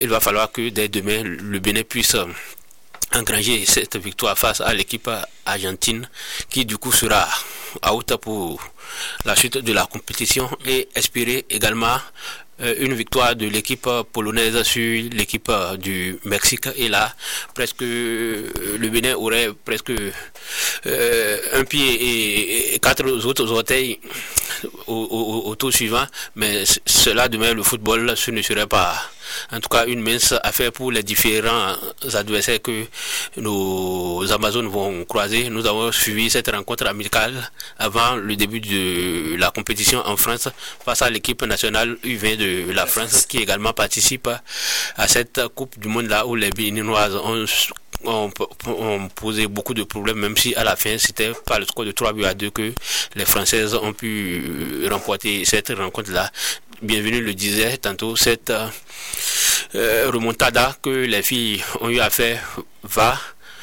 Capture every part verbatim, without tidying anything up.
il va falloir que dès demain, le Bénin puisse engranger cette victoire face à l'équipe argentine qui du coup sera out pour la suite de la compétition et espérer également une victoire de l'équipe polonaise sur l'équipe du Mexique. Et là, presque le Bénin aurait presque euh, un pied et quatre autres orteils au, au, au tour suivant. Mais cela demain, le football, ce ne serait pas en tout cas une mince affaire pour les différents adversaires que nos Amazones vont croiser. Nous avons suivi cette rencontre amicale avant le début de la compétition en France face à l'équipe nationale U vingt de la France qui également participe à cette Coupe du Monde là où les Béninoises ont ont, ont posé beaucoup de problèmes, même si à la fin c'était par le score de trois buts à deux que les Françaises ont pu remporter cette rencontre là. Bienvenue le disait tantôt, cette euh, remontada que les filles ont eu à faire va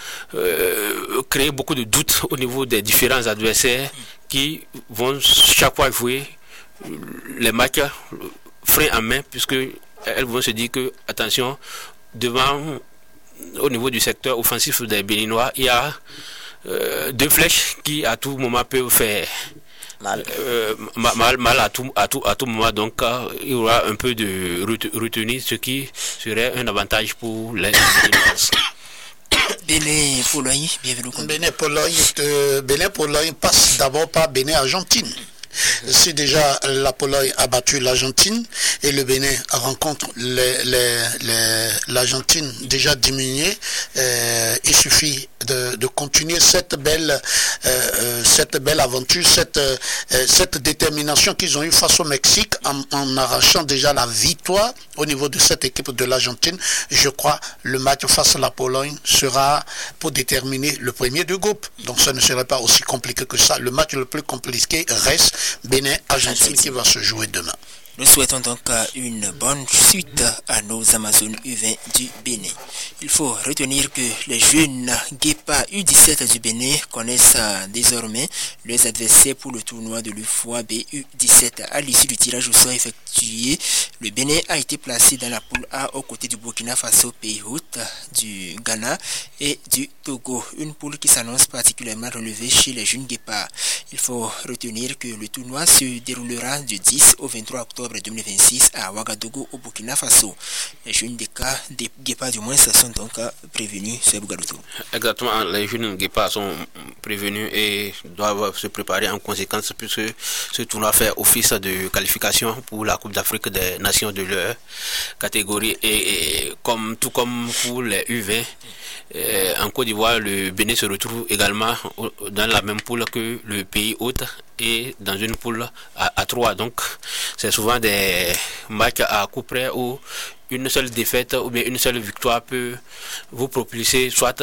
euh, créer beaucoup de doutes au niveau des différents adversaires qui vont chaque fois jouer les matchs frein en main, puisque elles vont se dire que attention, devant au niveau du secteur offensif des Béninois, il y a euh, deux flèches qui à tout moment peuvent faire mal, euh, mal, mal à, tout, à, tout, à tout moment. Donc euh, il y aura un peu de retenue, ce qui serait un avantage pour les Béninoises. Bénin Pologne, bienvenue. Bénin Pologne, euh, Bénin Pologne passe d'abord par Bénin Argentine. Si déjà la Pologne a battu l'Argentine et le Bénin rencontre les, les, les, l'Argentine déjà diminuée, euh, il suffit de, de continuer cette belle, euh, cette belle aventure, cette, euh, cette détermination qu'ils ont eue face au Mexique en, en arrachant déjà la victoire au niveau de cette équipe de l'Argentine. Je crois le match face à la Pologne sera pour déterminer le premier du groupe. Donc ça ne serait pas aussi compliqué que ça. Le match le plus compliqué reste Bénin-Argentine qui va se jouer demain. Nous souhaitons donc une bonne suite à nos Amazones U vingt du Bénin. Il faut retenir que les jeunes Guépa U dix-sept du Bénin connaissent désormais leurs adversaires pour le tournoi de l'U F O A B U dix-sept. À l'issue du tirage au sort effectué, le Bénin a été placé dans la poule A aux côtés du Burkina Faso, pays hôte, du Ghana et du Togo. Une poule qui s'annonce particulièrement relevée chez les jeunes Guépa. Il faut retenir que le tournoi se déroulera du dix au vingt-trois octobre deux mille vingt-six à Ouagadougou au Burkina Faso. Les jeunes des cas des Guépa du moins sont donc prévenus sur Bougaloutou. Exactement, les jeunes Guépa sont prévenus et doivent se préparer en conséquence puisque ce tournoi fait office de qualification pour la Coupe d'Afrique des Nations de leur catégorie et, et comme tout comme pour les U vingt. Euh, en Côte d'Ivoire, le Bénin se retrouve également dans la même poule que le pays hôte et dans une poule à, à trois. Donc, c'est souvent des matchs à coup près où une seule défaite ou bien une seule victoire peut vous propulser soit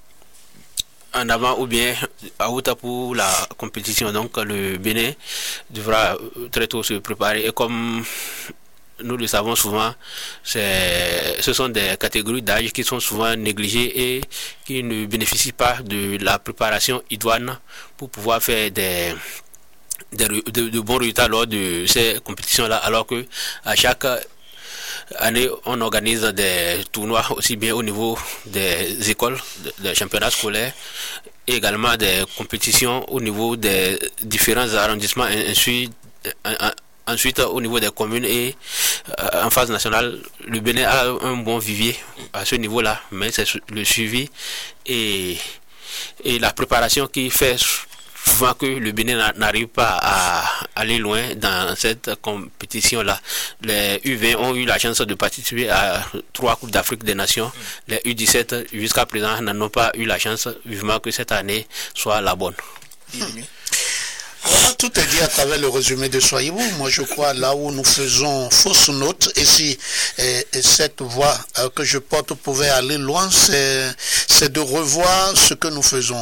en avant ou bien à haute pour la compétition. Donc, le Bénin devra très tôt se préparer et comme nous le savons souvent, c'est, ce sont des catégories d'âge qui sont souvent négligées et qui ne bénéficient pas de la préparation idoine pour pouvoir faire des, des de, de bons résultats lors de ces compétitions-là. Alors que à chaque année, on organise des tournois aussi bien au niveau des écoles, des championnats scolaires, et également des compétitions au niveau des différents arrondissements, ainsi Ensuite, au niveau des communes et euh, en phase nationale, le Bénin a un bon vivier à ce niveau-là, mais c'est le suivi et, et la préparation qui fait souvent que le Bénin n'arrive pas à aller loin dans cette compétition-là. Les U vingt ont eu la chance de participer à trois Coupes d'Afrique des Nations. Les U dix-sept, jusqu'à présent, n'en ont pas eu la chance, vivement que cette année soit la bonne. Bienvenue. Voilà, tout est dit à travers le résumé de Soyez-vous. Moi, je crois là où nous faisons fausse note, et si et, et cette voix euh, que je porte pouvait aller loin, c'est, c'est de revoir ce que nous faisons.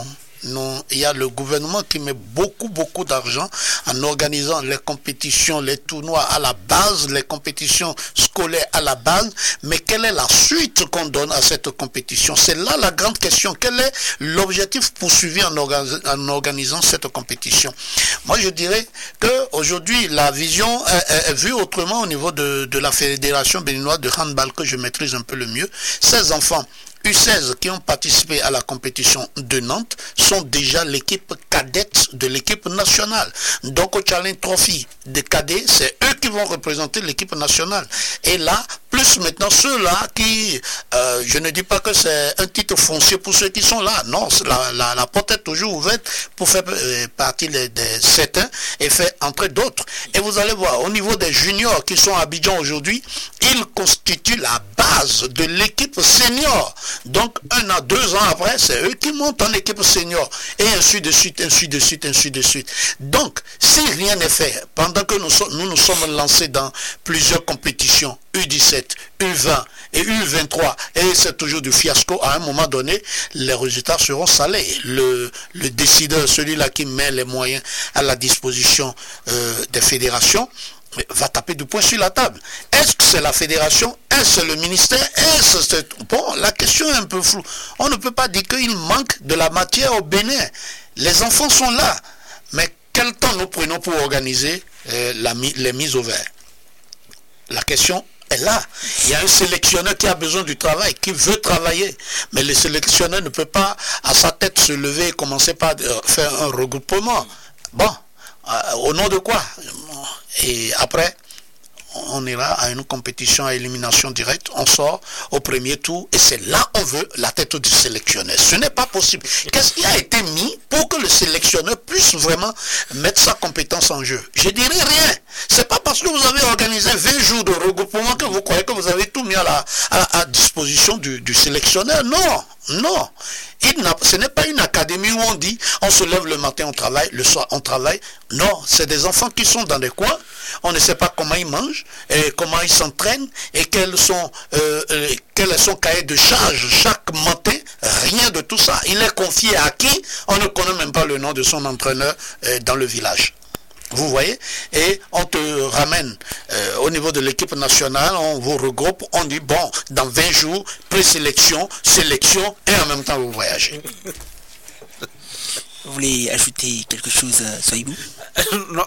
nous, il y a le gouvernement qui met beaucoup, beaucoup d'argent en organisant les compétitions, les tournois à la base, les compétitions scolaires à la base. Mais quelle est la suite qu'on donne à cette compétition? C'est là la grande question. Quel est l'objectif poursuivi en, orga en organisant cette compétition? Moi, je dirais qu'aujourd'hui, la vision est, est vue autrement au niveau de, de la Fédération béninoise de handball que je maîtrise un peu le mieux. Ces enfants U seize qui ont participé à la compétition de Nantes sont déjà l'équipe cadette de l'équipe nationale. Donc au Challenge Trophy des cadets, c'est eux qui vont représenter l'équipe nationale. Et là, plus maintenant ceux-là qui, euh, je ne dis pas que c'est un titre foncier pour ceux qui sont là. Non, la, la, la porte est toujours ouverte pour faire euh, partie des, des certains et faire entrer d'autres. Et vous allez voir, au niveau des juniors qui sont à Abidjan aujourd'hui, ils constituent la base de l'équipe senior. Donc, un an, deux ans après, c'est eux qui montent en équipe senior. Et ainsi de suite, ainsi de suite, ainsi de suite. Donc, si rien n'est fait, pendant que nous, so nous nous sommes lancés dans plusieurs compétitions, U dix-sept, U vingt et U vingt-trois, et c'est toujours du fiasco, à un moment donné, les résultats seront salés. Le, le décideur, celui-là qui met les moyens à la disposition euh, des fédérations, va taper du poing sur la table. Est-ce que c'est la fédération? Est-ce le ministère? Est-ce c'est... Bon, la question est un peu floue. On ne peut pas dire qu'il manque de la matière au Bénin. Les enfants sont là. Mais quel temps nous prenons pour organiser euh, la, les mises au vert? La question est là. Il y a un sélectionneur qui a besoin du travail, qui veut travailler. Mais le sélectionneur ne peut pas à sa tête se lever et commencer par euh, faire un regroupement. Bon, euh, au nom de quoi? Et après, on ira à une compétition à élimination directe, on sort au premier tour et c'est là on veut la tête du sélectionneur. Ce n'est pas possible. Qu'est-ce qui a été mis pour que le sélectionneur puisse vraiment mettre sa compétence en jeu? Je dirais rien. C'est pas parce que vous avez organisé vingt jours de regroupement que vous croyez que vous avez tout mis à, la, à, à disposition du, du sélectionneur. Non, non. Il ce n'est pas une académie où on dit on se lève le matin, on travaille, le soir on travaille. Non, c'est des enfants qui sont dans des coins, on ne sait pas comment ils mangent, et comment ils s'entraînent, et quels sont, euh, quels sont son cahier de charge chaque matin. Rien de tout ça. Il est confié à qui? On ne connaît même pas le nom de son entraîneur euh, dans le village. Vous voyez? Et on te ramène euh, au niveau de l'équipe nationale, on vous regroupe, on dit bon, dans vingt jours, présélection, sélection, et en même temps vous voyagez. Vous voulez ajouter quelque chose, Soyibou? Non.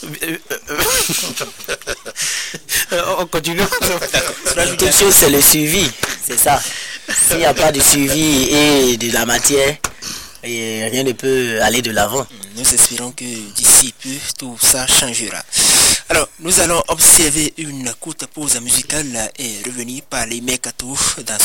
On continue. Quelque chose, c'est le suivi, c'est ça. S'il n'y a pas de suivi et de la matière, et rien ne peut aller de l'avant. Nous espérons que d'ici peu, tout ça changera. Alors, nous allons observer une courte pause musicale et revenir par les Mercato dans